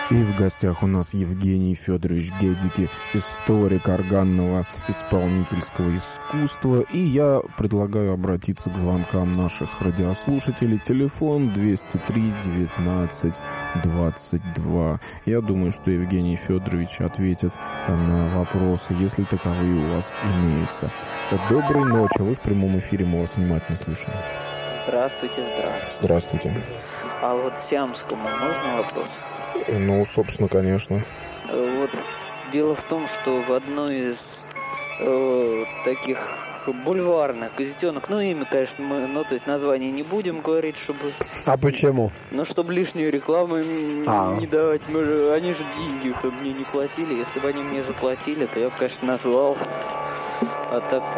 И в гостях у нас Евгений Федорович Гедики, историк органного исполнительского искусства. И я предлагаю обратиться к звонкам наших радиослушателей. Телефон 203 19 22. Я думаю, что Евгений Федорович ответит на вопросы, если таковые у вас имеются. Доброй ночи. Вы в прямом эфире, мы вас внимательно слушаем. Здравствуйте. Здравствуйте. А вот Сиамскому можно вопрос? Ну, собственно, конечно. Вот дело в том, что в одной из таких бульварных газетенок, имя, конечно, мы, то есть название не будем говорить, чтобы... А почему? Чтобы лишнюю рекламу им не давать. Они же деньги мне не платили. Если бы они мне заплатили, то я бы, конечно, назвал. А так